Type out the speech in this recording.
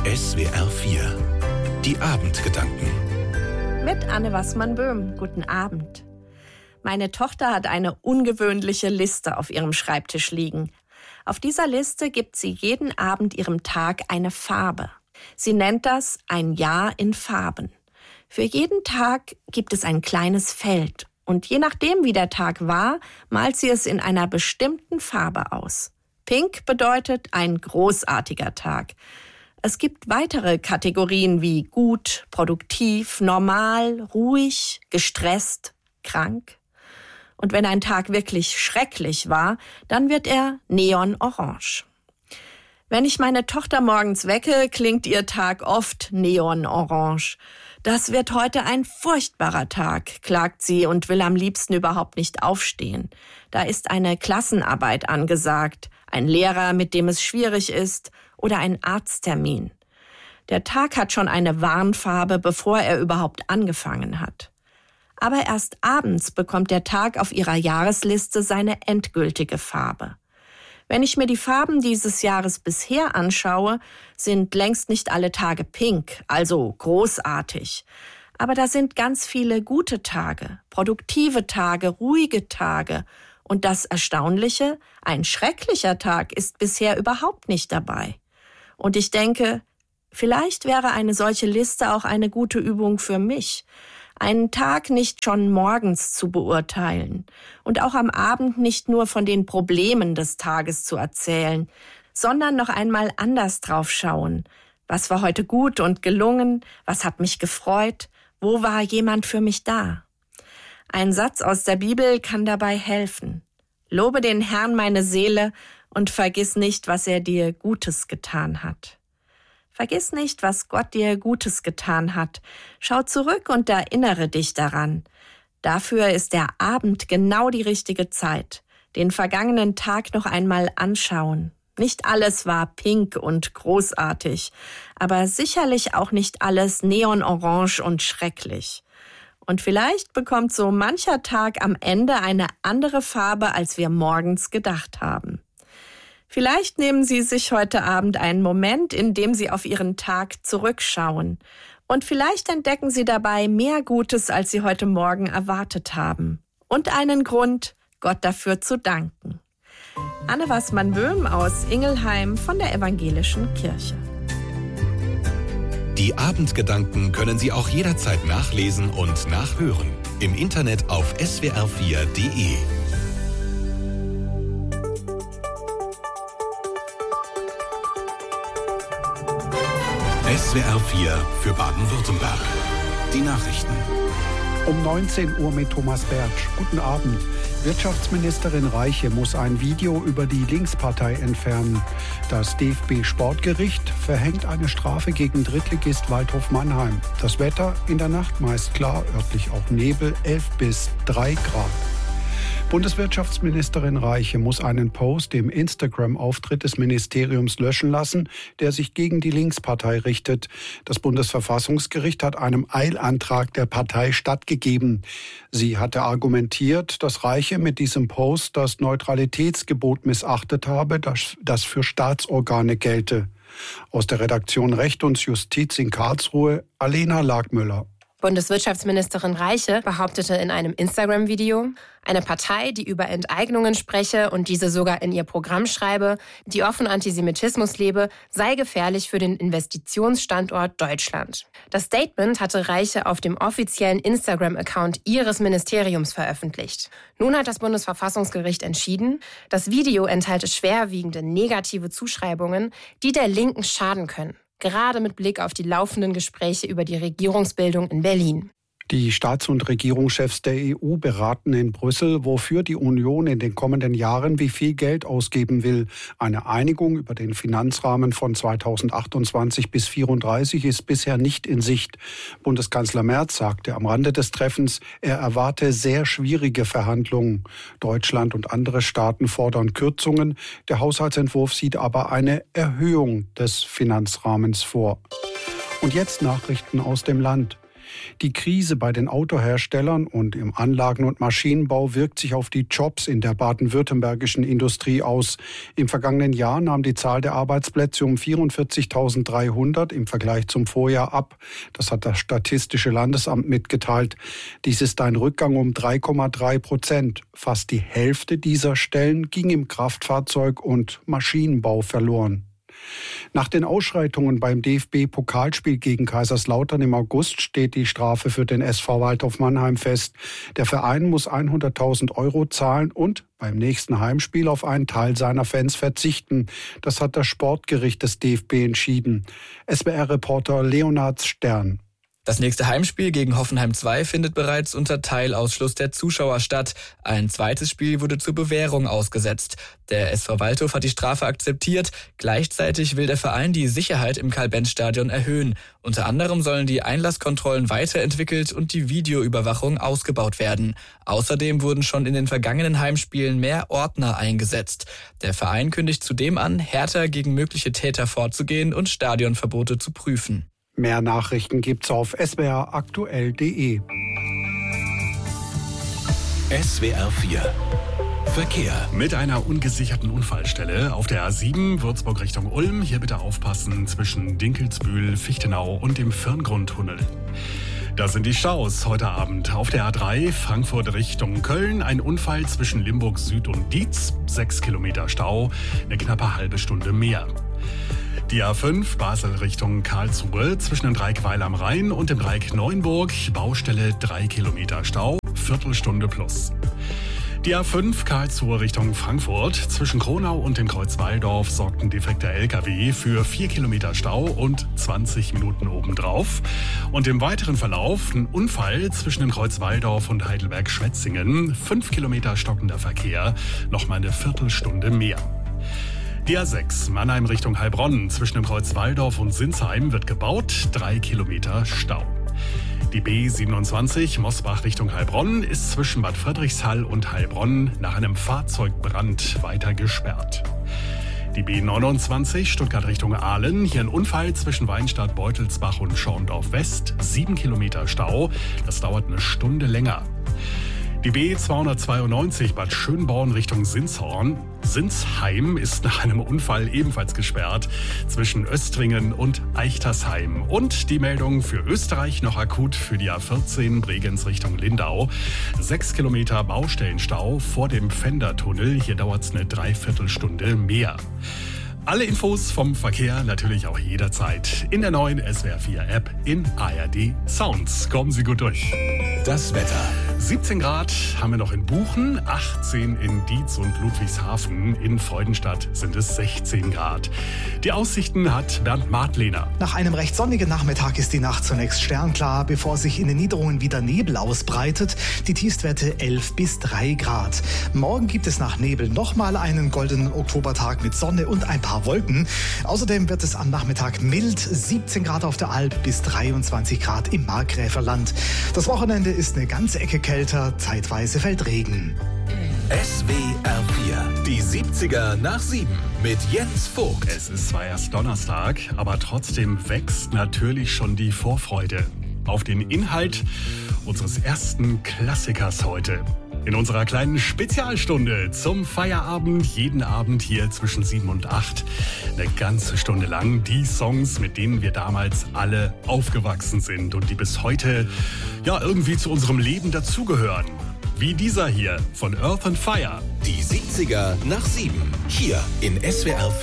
SWR 4. Die Abendgedanken. Mit Anne Wassmann-Böhm. Guten Abend. Meine Tochter hat eine ungewöhnliche Liste auf ihrem Schreibtisch liegen. Auf dieser Liste gibt sie jeden Abend ihrem Tag eine Farbe. Sie nennt das ein Jahr in Farben. Für jeden Tag gibt es ein kleines Feld. Und je nachdem, wie der Tag war, malt sie es in einer bestimmten Farbe aus. Pink bedeutet ein großartiger Tag. Es gibt weitere Kategorien wie gut, produktiv, normal, ruhig, gestresst, krank. Und wenn ein Tag wirklich schrecklich war, dann wird er neonorange. Wenn ich meine Tochter morgens wecke, klingt ihr Tag oft neonorange. Das wird heute ein furchtbarer Tag, klagt sie und will am liebsten überhaupt nicht aufstehen. Da ist eine Klassenarbeit angesagt, ein Lehrer, mit dem es schwierig ist, oder ein Arzttermin. Der Tag hat schon eine Warnfarbe, bevor er überhaupt angefangen hat. Aber erst abends bekommt der Tag auf ihrer Jahresliste seine endgültige Farbe. Wenn ich mir die Farben dieses Jahres bisher anschaue, sind längst nicht alle Tage pink, also großartig. Aber da sind ganz viele gute Tage, produktive Tage, ruhige Tage. Und das Erstaunliche, ein schrecklicher Tag ist bisher überhaupt nicht dabei. Und ich denke, vielleicht wäre eine solche Liste auch eine gute Übung für mich. Einen Tag nicht schon morgens zu beurteilen und auch am Abend nicht nur von den Problemen des Tages zu erzählen, sondern noch einmal anders drauf schauen. Was war heute gut und gelungen? Was hat mich gefreut? Wo war jemand für mich da? Ein Satz aus der Bibel kann dabei helfen. Lobe den Herrn, meine Seele, und vergiss nicht, was er dir Gutes getan hat. Vergiss nicht, was Gott dir Gutes getan hat. Schau zurück und erinnere dich daran. Dafür ist der Abend genau die richtige Zeit. Den vergangenen Tag noch einmal anschauen. Nicht alles war pink und großartig, aber sicherlich auch nicht alles neonorange und schrecklich. Und vielleicht bekommt so mancher Tag am Ende eine andere Farbe, als wir morgens gedacht haben. Vielleicht nehmen Sie sich heute Abend einen Moment, in dem Sie auf Ihren Tag zurückschauen. Und vielleicht entdecken Sie dabei mehr Gutes, als Sie heute Morgen erwartet haben. Und einen Grund, Gott dafür zu danken. Anne Wassmann-Böhm aus Ingelheim von der Evangelischen Kirche. Die Abendgedanken können Sie auch jederzeit nachlesen und nachhören. Im Internet auf swr4.de. SWR 4 für Baden-Württemberg. Die Nachrichten. Um 19 Uhr mit Thomas Bertsch. Guten Abend. Wirtschaftsministerin Reiche muss ein Video über die Linkspartei entfernen. Das DFB-Sportgericht verhängt eine Strafe gegen Drittligist Waldhof Mannheim. Das Wetter in der Nacht meist klar, örtlich auch Nebel, 11 bis 3 Grad. Bundeswirtschaftsministerin Reiche muss einen Post im Instagram-Auftritt des Ministeriums löschen lassen, der sich gegen die Linkspartei richtet. Das Bundesverfassungsgericht hat einem Eilantrag der Partei stattgegeben. Sie hatte argumentiert, dass Reiche mit diesem Post das Neutralitätsgebot missachtet habe, das für Staatsorgane gelte. Aus der Redaktion Recht und Justiz in Karlsruhe, Alena Lagmüller. Bundeswirtschaftsministerin Reiche behauptete in einem Instagram-Video, eine Partei, die über Enteignungen spreche und diese sogar in ihr Programm schreibe, die offen Antisemitismus lebe, sei gefährlich für den Investitionsstandort Deutschland. Das Statement hatte Reiche auf dem offiziellen Instagram-Account ihres Ministeriums veröffentlicht. Nun hat das Bundesverfassungsgericht entschieden, das Video enthalte schwerwiegende negative Zuschreibungen, die der Linken schaden können. Gerade mit Blick auf die laufenden Gespräche über die Regierungsbildung in Berlin. Die Staats- und Regierungschefs der EU beraten in Brüssel, wofür die Union in den kommenden Jahren wie viel Geld ausgeben will. Eine Einigung über den Finanzrahmen von 2028 bis 2034 ist bisher nicht in Sicht. Bundeskanzler Merz sagte am Rande des Treffens, er erwarte sehr schwierige Verhandlungen. Deutschland und andere Staaten fordern Kürzungen. Der Haushaltsentwurf sieht aber eine Erhöhung des Finanzrahmens vor. Und jetzt Nachrichten aus dem Land. Die Krise bei den Autoherstellern und im Anlagen- und Maschinenbau wirkt sich auf die Jobs in der baden-württembergischen Industrie aus. Im vergangenen Jahr nahm die Zahl der Arbeitsplätze um 44.300 im Vergleich zum Vorjahr ab. Das hat das Statistische Landesamt mitgeteilt. Dies ist ein Rückgang um 3,3%. Fast die Hälfte dieser Stellen ging im Kraftfahrzeug- und Maschinenbau verloren. Nach den Ausschreitungen beim DFB-Pokalspiel gegen Kaiserslautern im August steht die Strafe für den SV Waldhof Mannheim fest. Der Verein muss 100.000 € zahlen und beim nächsten Heimspiel auf einen Teil seiner Fans verzichten. Das hat das Sportgericht des DFB entschieden. SWR-Reporter Leonhard Stern. Das nächste Heimspiel gegen Hoffenheim 2 findet bereits unter Teilausschluss der Zuschauer statt. Ein zweites Spiel wurde zur Bewährung ausgesetzt. Der SV Waldhof hat die Strafe akzeptiert. Gleichzeitig will der Verein die Sicherheit im Karl-Benz-Stadion erhöhen. Unter anderem sollen die Einlasskontrollen weiterentwickelt und die Videoüberwachung ausgebaut werden. Außerdem wurden schon in den vergangenen Heimspielen mehr Ordner eingesetzt. Der Verein kündigt zudem an, härter gegen mögliche Täter vorzugehen und Stadionverbote zu prüfen. Mehr Nachrichten gibt's auf swraktuell.de. SWR 4 Verkehr. Mit einer ungesicherten Unfallstelle auf der A7 Würzburg Richtung Ulm. Hier bitte aufpassen zwischen Dinkelsbühl, Fichtenau und dem Firngrundtunnel. Das sind die Staus heute Abend. Auf der A3 Frankfurt Richtung Köln ein Unfall zwischen Limburg Süd und Dietz. 6 Kilometer Stau, eine knappe halbe Stunde mehr. Die A5 Basel Richtung Karlsruhe zwischen dem Dreieck Weil am Rhein und dem Dreieck Neuenburg. Baustelle 3 Kilometer Stau, Viertelstunde plus. Die A5 Karlsruhe Richtung Frankfurt zwischen Kronau und dem Kreuz Walldorf sorgt ein defekter LKW für 4 Kilometer Stau und 20 Minuten obendrauf. Und im weiteren Verlauf ein Unfall zwischen dem Kreuz Walldorf und Heidelberg-Schwetzingen. 5 Kilometer stockender Verkehr, nochmal eine Viertelstunde mehr. Die A6 Mannheim Richtung Heilbronn zwischen dem Kreuz Walldorf und Sinsheim wird gebaut, 3 Kilometer Stau. Die B27 Mosbach Richtung Heilbronn ist zwischen Bad Friedrichshall und Heilbronn nach einem Fahrzeugbrand weiter gesperrt. Die B29 Stuttgart Richtung Aalen, hier ein Unfall zwischen Weinstadt, Beutelsbach und Schorndorf West, 7 Kilometer Stau, das dauert eine Stunde länger. Die B292 Bad Schönborn Richtung Sinsheim ist nach einem Unfall ebenfalls gesperrt zwischen Östringen und Eichtersheim. Und die Meldung für Österreich noch akut für die A14 Bregenz Richtung Lindau. 6 Kilometer Baustellenstau vor dem Pfändertunnel. Hier dauert es eine Dreiviertelstunde mehr. Alle Infos vom Verkehr natürlich auch jederzeit in der neuen SWR 4 App in ARD Sounds. Kommen Sie gut durch. Das Wetter. 17 Grad haben wir noch in Buchen, 18 in Dietz und Ludwigshafen. In Freudenstadt sind es 16 Grad. Die Aussichten hat Bernd Martlehner. Nach einem recht sonnigen Nachmittag ist die Nacht zunächst sternklar, bevor sich in den Niederungen wieder Nebel ausbreitet. Die Tiefstwerte 11 bis 3 Grad. Morgen gibt es nach Nebel nochmal einen goldenen Oktobertag mit Sonne und ein paar Wolken. Außerdem wird es am Nachmittag mild, 17 Grad auf der Alp bis 23 Grad im Markgräferland. Das Wochenende ist eine ganze Ecke kälter, zeitweise fällt Regen. SWR 4, die 70er nach 7 mit Jens Vogt. Es ist zwar erst Donnerstag, aber trotzdem wächst natürlich schon die Vorfreude auf den Inhalt unseres ersten Klassikers heute. In unserer kleinen Spezialstunde zum Feierabend, jeden Abend hier zwischen 7 und 8. Eine ganze Stunde lang die Songs, mit denen wir damals alle aufgewachsen sind und die bis heute ja irgendwie zu unserem Leben dazugehören. Wie dieser hier von Earth and Fire. Die 70er nach 7, hier in SWR 4.